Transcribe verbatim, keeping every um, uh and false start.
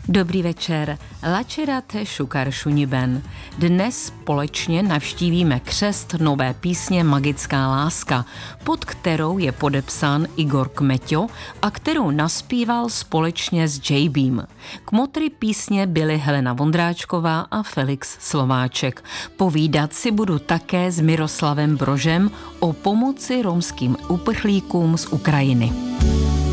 Dobrý večer. Lačerate šukar šuniben. Dnes společně navštívíme křest nové písně Magická láska, pod kterou je podepsán Igor Kmeťo a kterou naspíval společně s J-Beam. Kmotry písně byly Helena Vondráčková a Felix Slováček. Povídat si budu také s Miroslavem Brožem o pomoci romským uprchlíkům z Ukrajiny.